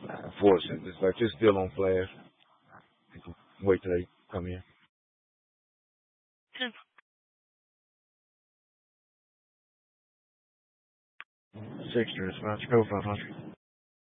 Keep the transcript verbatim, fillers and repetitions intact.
Unfortunately, it's like it's still on flash. Wait till they come in. Six, five, go five hundred.